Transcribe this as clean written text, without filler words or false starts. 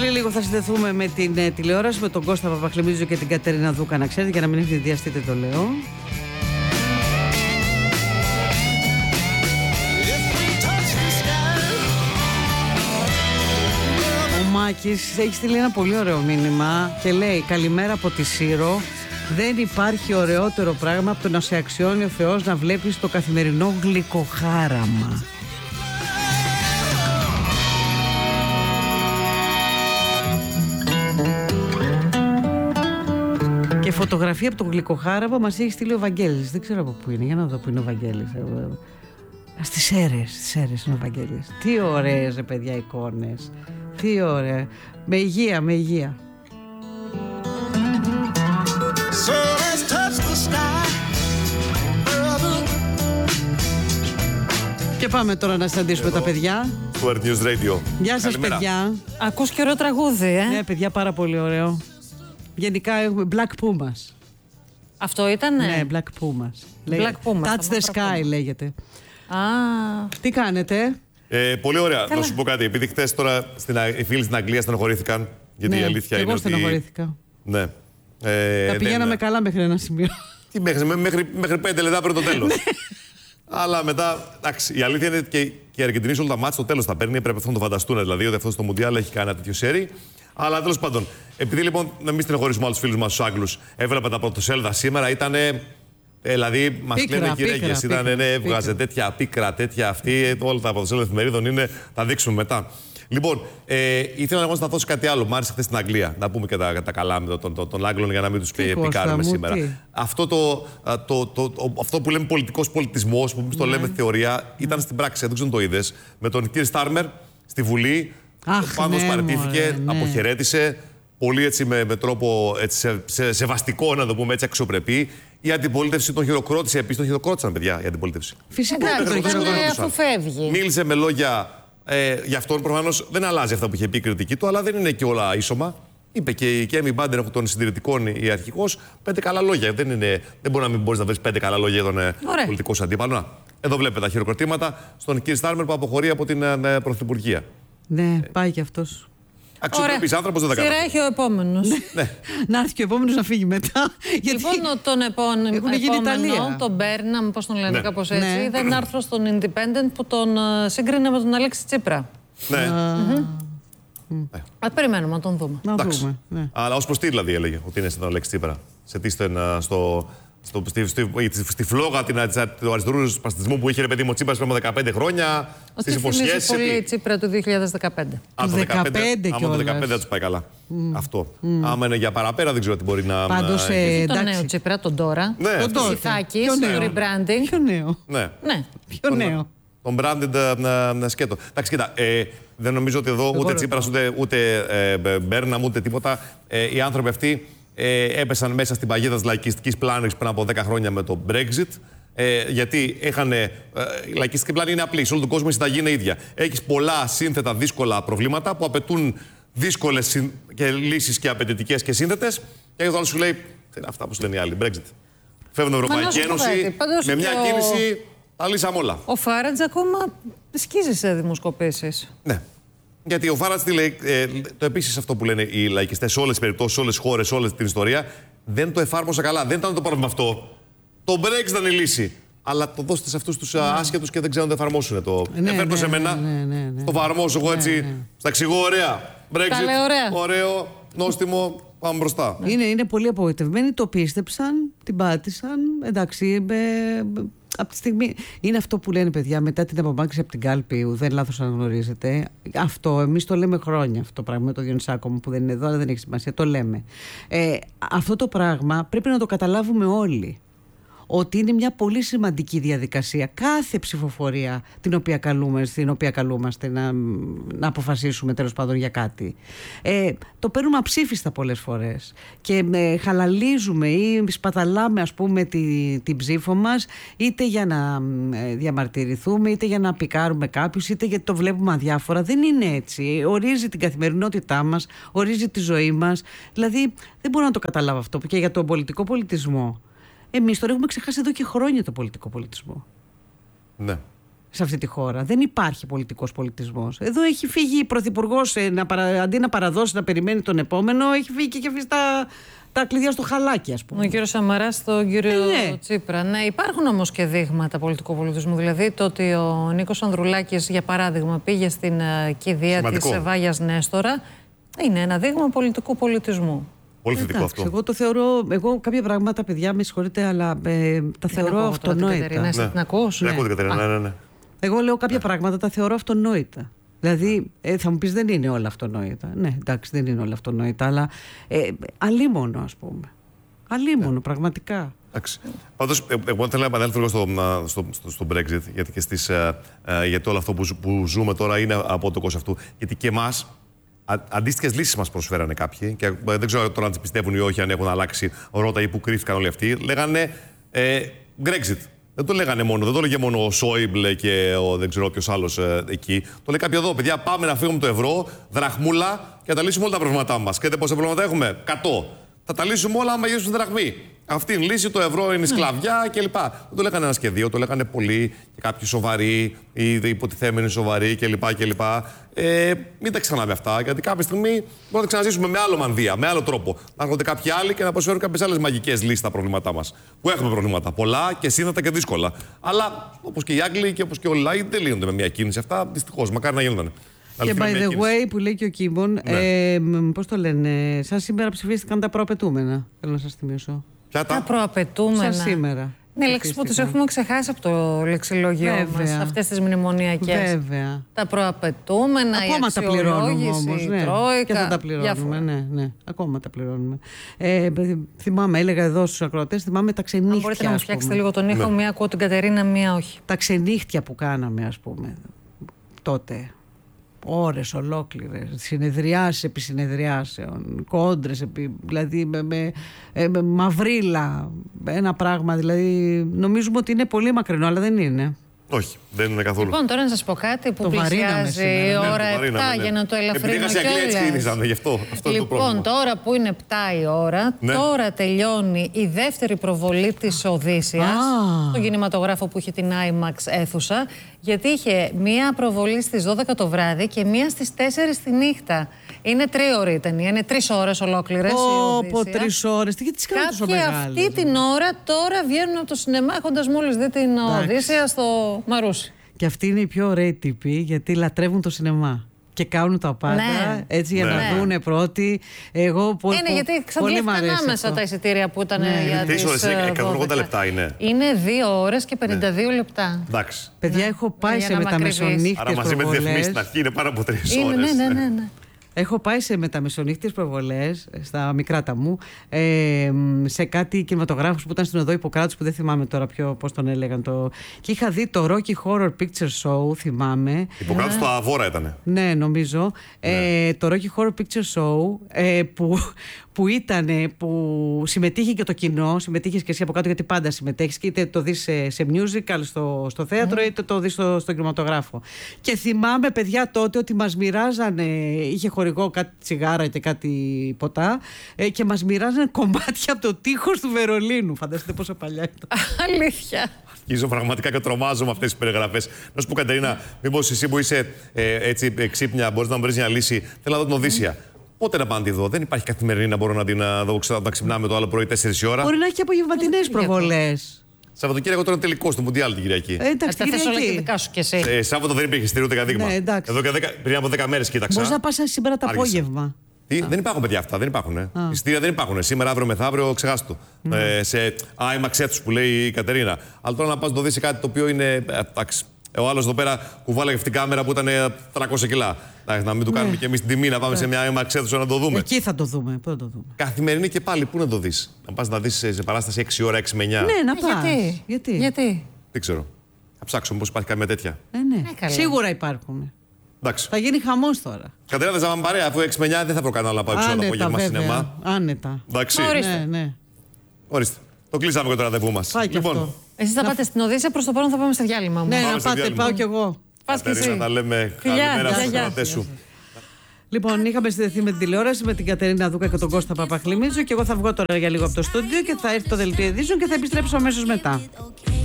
πολύ λίγο θα συνδεθούμε με την τηλεόραση, με τον Κώστα Παπαχλημίδη και την Κατερίνα Δούκα, να ξέρετε, για να μην έχετε διαστείτε, το λέω. Ο Μάκης έχει στείλει ένα πολύ ωραίο μήνυμα και λέει: καλημέρα από τη Σύρο. Δεν υπάρχει ωραιότερο πράγμα από το να σε αξιώνει ο Θεός να βλέπεις το καθημερινό γλυκοχάραμα. Και φωτογραφία από το γλυκοχάραμα μας έχει στείλει ο Βαγγέλης. Δεν ξέρω από πού είναι, για να δω πού είναι ο Βαγγέλης. Στις Σέρρες είναι ο Βαγγέλης. Τι ωραίες ρε παιδιά εικόνες. Τι ωραία. Με υγεία, με υγεία. Και πάμε τώρα να συναντήσουμε τα παιδιά. Στο Earth News Radio. Γεια σας παιδιά. Ακούς και ωραίο τραγούδι, Ναι παιδιά, πάρα πολύ ωραίο. Γενικά έχουμε Black Pumas. Αυτό ήτανε? Ναι, Black Pumas. Black Pumas. Touch the Sky λέγεται. Α. Τι κάνετε? Πολύ ωραία. Να σου πω κάτι. Επειδή χτες τώρα οι φίλοι στην Αγγλία στενοχωρήθηκαν. Γιατί η αλήθεια είναι ότι... εγώ στενοχωρήθηκα. Ναι. Τα πηγαίναμε καλά μέχρι ένα σημείο. Τι μέχρι 5 λεπτά πριν το τέλος. Αλλά μετά, εντάξει, η αλήθεια είναι και οι Αργεντινοί όλα τα μάτια στο τέλος τα παίρνει. Πρέπει αυτό να το φανταστούν. Δηλαδή ότι αυτό στο Μουντιάλ έχει κάνει ένα τέτοιο σέρι. Αλλά τέλος πάντων, επειδή λοιπόν να μην στενοχωρήσουμε άλλους φίλους μας τους Άγγλους, έβλεπα τα πρωτοσέλιδα σήμερα, ήταν. Δηλαδή, μας λένε γυρέγγες, έβγαζε τέτοια πίκρα, τέτοια αυτή. Όλα τα πρωτοσέλιδα εφημερίδων είναι, θα δείξουμε μετά. Λοιπόν, ήθελα να σταθώ σε κάτι άλλο. Μ' άρεσε χθες στην Αγγλία. Να πούμε και τα καλά με των Άγγλων για να μην τους πικάρουμε σήμερα. Αυτό που λέμε πολιτικός πολιτισμός, που εμείς το λέμε θεωρία, ήταν στην πράξη. Δεν ξέρω αν το είδες. Με τον κύριο Στάρμερ στη Βουλή. Πάνω παραιτήθηκε, αποχαιρέτησε. Πολύ έτσι με τρόπο έτσι, σεβαστικό, να το πούμε έτσι, αξιοπρεπή. Η αντιπολίτευση τον χειροκρότησε. Επίσης τον χειροκρότησαν, παιδιά, η αντιπολίτευση. Φυσικά τον χειροκρότησαν. Αφού φεύγει. Μίλησε με λόγια. Γι' αυτόν προφανώς δεν αλλάζει αυτά που είχε πει η κριτική του, αλλά δεν είναι και όλα ίσωμα. Είπε και η Κέμι Μπάντερ των συντηρητικών, η αρχηγός, 5 καλά λόγια. Δεν μπορεί να μην μπορείς να βρεις 5 καλά λόγια για τον πολιτικό σου αντίπαλο. Εδώ βλέπετε τα χειροκροτήματα στον κύριο Στάρμερ που αποχωρεί από την Πρωθυπουργία. Ναι, πάει κι αυτός. Αξιοπρεπής άνθρωπος, δεν τα κάνει. Σειρά έχει ο επόμενος. Να έρθει και ο επόμενος να φύγει μετά. Λοιπόν, τον επόμενο, τον Μπέρναμ, πώς τον λένε, κάπως έτσι, είδα ένα άρθρο στον Independent που τον σύγκρινε με τον Αλέξη Τσίπρα. Ναι. Περιμένουμε να τον δούμε. Να δούμε. Αλλά ως προς τι δηλαδή έλεγε ότι είναι στον Αλέξη Τσίπρα? Σε τι στη φλόγα του αριστερού σπαστισμού που είχε ρε παιδί μου ο Τσίπρας πριν από 15 χρόνια, στις υποσχέσεις. Ότι πολύ η Τσίπρα του 2015. Άμα το 2015 δεν τους πάει καλά. Αυτό. Άμα είναι για παραπέρα δεν ξέρω τι μπορεί να... Πάντως τον νέο Τσίπρα, τον τώρα. Το Σιθάκη, το rebranding. Ποιο νέο? Ναι. Ποιο νέο? Τον branded σκέτο. Εντάξει, κοίτα, δεν νομίζω ότι εδώ ούτε Τσίπρας, ούτε Μπέρναμ, ούτε τίποτα. Οι άνθρωποι αυτοί έπεσαν μέσα στην παγίδα της λαϊκιστικής πλάνης πριν από 10 χρόνια με το Brexit. Γιατί η λαϊκιστική πλάνη είναι απλή. Σε όλο τον κόσμο η συνταγή είναι ίδια. Έχεις πολλά σύνθετα δύσκολα προβλήματα που απαιτούν δύσκολες λύσεις και απαιτητικές και σύνθετες. Και το άλλο σου λέει, αυτά που σου λένε οι άλλοι, Brexit. Φεύγουν την Ευρωπαϊκή Ένωση με μια κίνηση. Τα λύσαμε όλα. Ο Φάραντζ ακόμα σκίζει σε δημοσκοπήσεις. Ναι. Γιατί ο Φάραντζ τι λέει, το επίσης αυτό που λένε οι λαϊκιστές σε όλες τις περιπτώσεις, σε όλες τις χώρες, σε όλη την ιστορία, δεν το εφάρμοσε καλά. Δεν ήταν το πρόβλημα αυτό. Το Brexit ήταν η λύση. Αλλά το δώστε σε αυτούς τους άσχετους και δεν ξέρουν να το εφαρμόσουν. Εφέρνω σε μένα, το εφαρμόσω εγώ έτσι, στα εξηγώ ωραία. Brexit, ωραίο, νόστιμο, πάμε μπροστά. Είναι πολύ απογοητευμένοι, το πίστεψαν, την πάτησαν, εντάξει, από τη στιγμή. Είναι αυτό που λένε παιδιά μετά την απομάκρυνση από την κάλπη, δεν λάθος αναγνωρίζετε. Αυτό, εμείς το λέμε χρόνια αυτό το πράγμα, με το Διονυσάκο μου που δεν είναι εδώ, αλλά δεν έχει σημασία, το λέμε. Αυτό το πράγμα πρέπει να το καταλάβουμε όλοι. Ότι είναι μια πολύ σημαντική διαδικασία κάθε ψηφοφορία στην οποία καλούμαστε να αποφασίσουμε τέλος πάντων για κάτι. Το παίρνουμε αψήφιστα πολλές φορές και χαλαλίζουμε ή σπαταλάμε ας πούμε την ψήφο μας είτε για να διαμαρτυρηθούμε είτε για να πικάρουμε κάποιους είτε γιατί το βλέπουμε αδιάφορα. Δεν είναι έτσι. Ορίζει την καθημερινότητά μας, ορίζει τη ζωή μας. Δηλαδή δεν μπορώ να το καταλάβω αυτό και για τον πολιτικό πολιτισμό. Εμείς τώρα έχουμε ξεχάσει εδώ και χρόνια το πολιτικό πολιτισμό. Ναι. σε αυτή τη χώρα. Δεν υπάρχει πολιτικός πολιτισμός. Εδώ έχει φύγει η πρωθυπουργός, αντί να παραδώσει, να περιμένει τον επόμενο, έχει φύγει και έχει αφήσει τα κλειδιά στο χαλάκι, ας πούμε. Ο κύριος Σαμαράς στον κύριο Τσίπρα. Ναι, υπάρχουν όμως και δείγματα πολιτικού πολιτισμού. Δηλαδή το ότι ο Νίκος Ανδρουλάκης, για παράδειγμα, πήγε στην κηδεία της Βάγιας Νέστορα, είναι ένα δείγμα πολιτικού πολιτισμού. Πολύ θετικό αυτό. Εγώ το θεωρώ, κάποια πράγματα, παιδιά, με συγχωρείτε, αλλά τα θεωρώ αυτονόητα. Ναι, την ακούς? Ναι, ακούω την Κατερίνα, ναι. Εγώ λέω κάποια πράγματα τα θεωρώ αυτονόητα. Δηλαδή, θα μου πεις δεν είναι όλα αυτονόητα. Ναι, εντάξει, δεν είναι όλα αυτονόητα, αλλά αλίμονο, ας πούμε. Αλίμονο, πραγματικά. Εντάξει. Πάντως, εγώ θέλω να επανέλθω λίγο στο Brexit, γιατί και γιατί όλο αυτό που ζούμε τώρα είναι από το κόστος αυτού. Γιατί και εμάς, αντίστοιχες λύσεις μας προσφέρανε κάποιοι, και δεν ξέρω τώρα αν τις πιστεύουν ή όχι, αν έχουν αλλάξει ρότα ή που κρύφτηκαν όλοι αυτοί. Λέγανε Brexit. Δεν το λέγανε μόνο, δεν το λέγε μόνο ο Σόιμπλε και δεν ξέρω ποιος άλλος εκεί. Το λέει κάποιοι εδώ, παιδιά, πάμε να φύγουμε το ευρώ, δραχμούλα και να τα λύσουμε όλα τα προβλήματά μας. Και πόσα προβλήματα έχουμε? 100. Θα τα λύσουμε όλα άμα γυρίσουν δραχμή. Αυτή είναι η λύση, το ευρώ είναι η σκλαβιά κλπ. Δεν το λέγανε ένα και δύο, το λέγανε πολλοί και κάποιοι σοβαροί ή υποτιθέμενοι σοβαροί κλπ. Μην τα ξανάμε αυτά, γιατί κάποια στιγμή μπορούμε να τα ξαναζήσουμε με άλλο μανδύα, με άλλο τρόπο. Να έρχονται κάποιοι άλλοι και να προσφέρουν κάποιες άλλες μαγικές λύσεις στα προβλήματά μας. Που έχουμε προβλήματα πολλά και σύνθετα και δύσκολα. Αλλά όπως και οι Άγγλοι και όπως και όλοι οι λαοί δεν λύνονται με μια κίνηση αυτά. Δυστυχώς, μακάρι να γίνονταν. Και by the way, που λέει και ο Κίμπον, πώς το λένε, σαν σήμερα ψηφίστηκαν τα προαπαιτούμενα. Θέλω να σας θυμίσω. Τα προαπαιτούμενα. Σαν σήμερα. Ναι, λέξεις που τις έχουμε ξεχάσει από το λεξιλόγιο μας, αυτές τις μνημονιακές. Βέβαια. Τα προαπαιτούμενα, ακόμα η τα πληρώνουμε όμως, ναι. Τρόικα, και θα τα πληρώνουμε, ναι. Ακόμα τα πληρώνουμε. Θυμάμαι, έλεγα εδώ στους ακροατές, θυμάμαι τα ξενύχτια. Αν μπορείτε να μου φτιάξετε λίγο τον ήχο, μία ακούω την Κατερίνα, μία όχι. Τα ξενύχτια που κάναμε, ας πούμε, τότε. Ώρες ολόκληρες, συνεδριάσεις επί συνεδριάσεων, κόντρες, δηλαδή με μαυρίλα, ένα πράγμα, δηλαδή νομίζουμε ότι είναι πολύ μακρινό, αλλά δεν είναι. Όχι, δεν είναι καθόλου. Λοιπόν, τώρα να σας πω κάτι που πλησιάζει η ώρα 7 για να το ελαφρύνω κιόλας. Λοιπόν, τώρα που είναι 7 η ώρα, τώρα τελειώνει η δεύτερη προβολή της Οδύσσιας, στον κινηματογράφο που είχε την IMAX αίθουσα, γιατί είχε μία προβολή στις 12 το βράδυ και μία στις 4 τη νύχτα. Είναι 3ωρη η ταινία, είναι 3 ώρες ολόκληρες. Από 3 ώρες, γιατί τις κάνουν τόσο μεγάλες? Κάποιοι αυτή την ώρα τώρα βγαίνουν από το σινεμά έχοντας μόλις δει την Οδύσσια στο Μαρούσι. Και αυτοί είναι οι πιο ωραίοι τύποι, γιατί λατρεύουν το σινεμά. Και κάνουν τα πάντα έτσι για να δούνε πρώτοι. Εγώ είναι γιατί ξαντλήθηκαν άμεσα τα εισιτήρια που ήταν για τις 180 λεπτά είναι. Είναι 2 ώρες και 52 λεπτά. Εντάξει. Παιδιά, έχω πάει σε μεταμεσονύχτιες προβολές. Άρα μαζί με τη διαφημίση στην αρχή είναι πάνω από 3 ώρες. Ναι. Έχω πάει σε μεταμεσονύχτιες προβολές, στα μικράτα μου, σε κάτι κινηματογράφους που ήταν στην οδό Ιπποκράτους, που δεν θυμάμαι τώρα πώς τον έλεγαν. Και είχα δει το Rocky Horror Picture Show, θυμάμαι. Ιπποκράτους το Αβόρα ήτανε. Ναι, νομίζω. Το Rocky Horror Picture Show, που συμμετείχε και το κοινό, συμμετείχες και εσύ από κάτω, γιατί πάντα συμμετέχεις, και είτε το δεις σε musical στο θέατρο, είτε το δεις στο κινηματογράφο. Και θυμάμαι, παιδιά, τότε ότι μας μοιράζανε, είχε χορηγό κάτι τσιγάρα και κάτι ποτά, και μας μοιράζανε κομμάτια από το τείχος του Βερολίνου. Φανταστείτε πόσο παλιά ήταν. Αλήθεια. Αρχίζω πραγματικά και τρομάζω με αυτές τις περιγραφές. Να σου πω, Κατερίνα, μήπως εσύ που είσαι έτσι ξύπνια, μπορείς να μου βρεις μια λύση? Θέλω να δω την Οδύσσια. Πότε να πάω να τη δω? Δεν υπάρχει καθημερινή να μπορώ να την δω, να ξυπνάμε το άλλο πρωί 4 η ώρα. Μπορεί να έχει και απογευματινές προβολές. Σαββατοκύριακο τώρα τελικό στο Μουντιάλ την Κυριακή. Εντάξει, θα θες όλα και δικά σου κι εσύ. Σάββατο δεν υπήρχε εισιτήριο ούτε καν δείγμα. Πριν από 10 μέρες κοίταξα. Μπορείς να πας σήμερα το απόγευμα. Δεν υπάρχουν, παιδιά, αυτά. Δεν υπάρχουν. Εισιτήρια δεν υπάρχουν. Σήμερα, αύριο, μεθαύριο, ξεχάστο. Σε IMAX αίθουσες που λέει η Κατερίνα. Αλλά τώρα να πας να το δεις σε κάτι το οποίο είναι. Εντάξει. Ο άλλος εδώ πέρα κουβάλαγε αυτή την κάμερα που ήταν 300 κιλά. Να μην του κάνουμε και εμείς την τιμή να πάμε σε μια IMAX αίθουσα να το δούμε. Εκεί θα το δούμε. Πού θα το δούμε? Καθημερινή και πάλι, πού να το δεις? Να πας να δεις σε παράσταση 6 ώρα, 6 με 9. Ναι, να πας. Γιατί? Δεν ξέρω. Θα ψάξω πώς υπάρχει καμία τέτοια. Ναι. Σίγουρα υπάρχουν. Εντάξει. Θα γίνει χαμός τώρα. Κατερίνα, δεν θα πάμε παρέα, αφού 6 με 9 δεν θα προκάνω να πάω έξω το απόγευμα σινεμά. Άνετα. Εντάξει. Ναι. Ορίστε. Το κλείσαμε και το ραντεβού μας. Λοιπόν, εσείς θα πάτε στην Οδύσσια, προς το παρόν θα πάμε σε διάλειμμα. Ναι, να πάτε, πάω κι εγώ. Πας και εσύ. Να τα λέμε καλημέρα στους ακροατές σου. Λοιπόν, είχαμε συνδεθεί με την τηλεόραση με την Κατερίνα Δούκα και τον Κώστα Παπαχλημίτζο, και εγώ θα βγω τώρα για λίγο από το στούντιο και θα έρθει το δελτίο ειδήσεων και θα επιστρέψω αμέσως μετά.